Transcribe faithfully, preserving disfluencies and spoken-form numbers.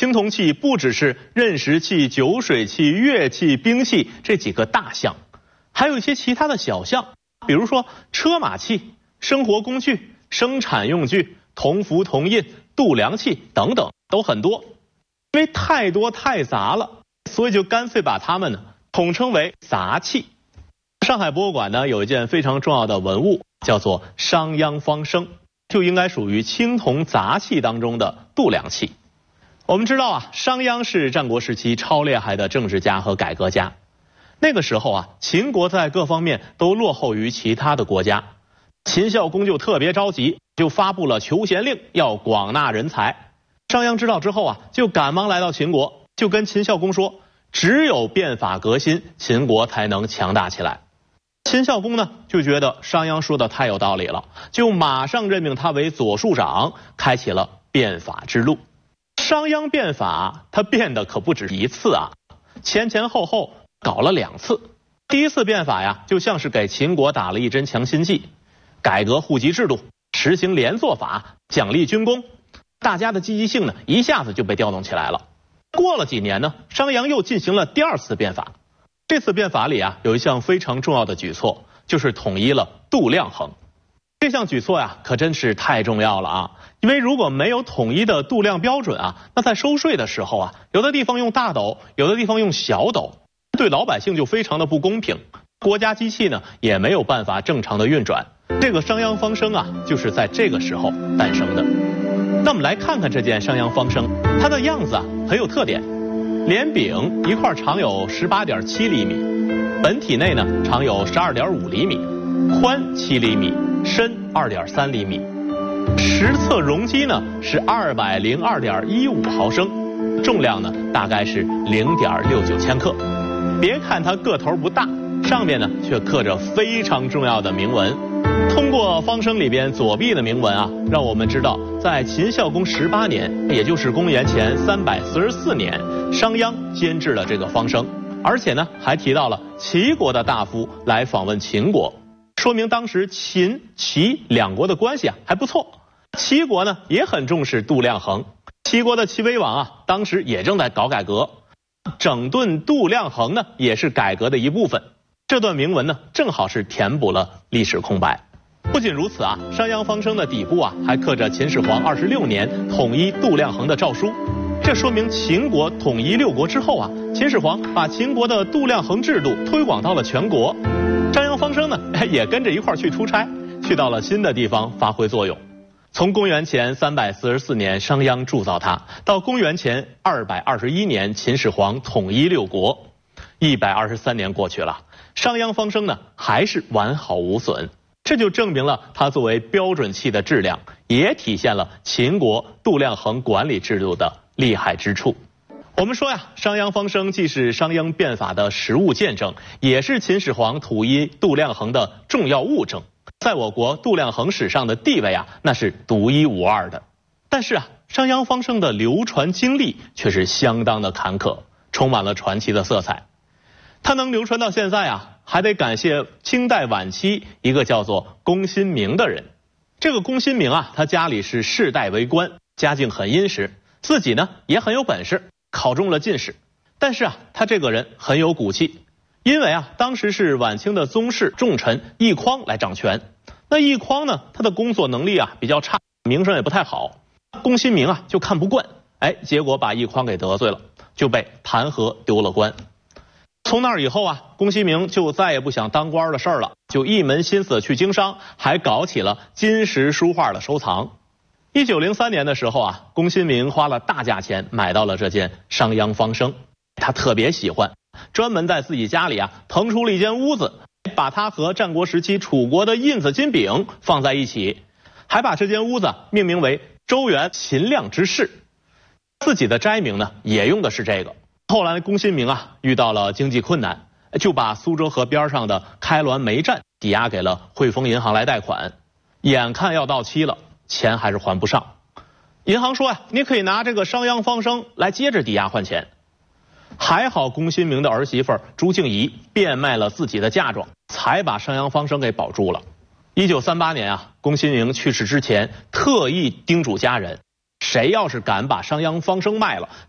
青铜器不只是刃石器、酒水器、乐器、兵器这几个大项，还有一些其他的小项，比如说车马器、生活工具、生产用具、铜符铜印、度量器等等，都很多。因为太多太杂了，所以就干脆把它们呢统称为杂器。上海博物馆呢有一件非常重要的文物，叫做商鞅方声，就应该属于青铜杂器当中的度量器。我们知道啊，商鞅是战国时期超厉害的政治家和改革家。那个时候啊，秦国在各方面都落后于其他的国家，秦孝公就特别着急，就发布了求贤令，要广纳人才。商鞅知道之后啊，就赶忙来到秦国，就跟秦孝公说，只有变法革新，秦国才能强大起来。秦孝公呢就觉得商鞅说的太有道理了，就马上任命他为左庶长，开启了变法之路。商鞅变法，他变的可不止一次啊，前前后后搞了两次。第一次变法呀，就像是给秦国打了一针强心剂，改革户籍制度，实行连坐法，奖励军功，大家的积极性呢一下子就被调动起来了。过了几年呢，商鞅又进行了第二次变法。这次变法里啊，有一项非常重要的举措，就是统一了度量衡。这项举措呀，可真是太重要了啊！因为如果没有统一的度量标准啊，那在收税的时候啊，有的地方用大斗，有的地方用小斗，对老百姓就非常的不公平，国家机器呢也没有办法正常的运转。这个商鞅方声啊，就是在这个时候诞生的。那我们来看看这件商鞅方声，它的样子啊很有特点。连柄一块长有 十八点七厘米，本体内呢长有 十二点五厘米，宽七厘米，深 二点三厘米。实测容积呢是 二百零二点一五毫升，重量呢大概是 零点六九千克。别看它个头不大，上面呢却刻着非常重要的铭文。通过方声里边左臂的铭文啊，让我们知道在秦孝公十八年，也就是公元前三百四十四年，商鞅监制了这个方声，而且呢还提到了齐国的大夫来访问秦国，说明当时秦齐两国的关系啊还不错。齐国呢也很重视度量衡，齐国的齐威王啊当时也正在搞改革，整顿度量衡呢也是改革的一部分。这段铭文呢正好是填补了历史空白。不仅如此啊，商鞅方声的底部啊还刻着秦始皇二十六年统一度量衡的诏书，这说明秦国统一六国之后啊，秦始皇把秦国的度量衡制度推广到了全国。商鞅方声呢也跟着一块去出差，去到了新的地方发挥作用。从公元前三百四十四年商鞅铸造它，到公元前二百二十一年秦始皇统一六国，一百二十三年过去了，商鞅方声呢还是完好无损。这就证明了它作为标准器的质量，也体现了秦国度量衡管理制度的厉害之处。我们说呀，商鞅方声既是商鞅变法的实物见证，也是秦始皇统一度量衡的重要物证。在我国度量衡史上的地位啊，那是独一无二的。但是啊，商鞅方声的流传经历却是相当的坎坷，充满了传奇的色彩。它能流传到现在啊，还得感谢清代晚期一个叫做龚新明的人。这个龚新明啊，他家里是世代为官，家境很殷实，自己呢也很有本事，考中了进士。但是啊，他这个人很有骨气，因为啊，当时是晚清的宗室重臣奕匡来掌权。那奕匡呢，他的工作能力啊比较差，名声也不太好。龚新明啊就看不惯，哎，结果把奕匡给得罪了，就被弹劾丢了官。从那以后啊，龚新明就再也不想当官的事儿了，就一门心思去经商，还搞起了金石书画的收藏。一九零三年的时候啊，龚新明花了大价钱买到了这件商鞅方声，他特别喜欢，专门在自己家里啊腾出了一间屋子，把它和战国时期楚国的印子金饼放在一起，还把这间屋子命名为周原秦亮之室。自己的斋名呢也用的是这个。后来龚新明啊遇到了经济困难，就把苏州河边上的开滦煤站抵押给了汇丰银行来贷款，眼看要到期了，钱还是还不上。银行说呀、啊，你可以拿这个商鞅方声来接着抵押换钱。还好龚新明的儿媳妇朱静怡变卖了自己的嫁妆，才把商鞅方声给保住了。一九三八年啊，龚新明去世之前，特意叮嘱家人，谁要是敢把商鞅方声卖了，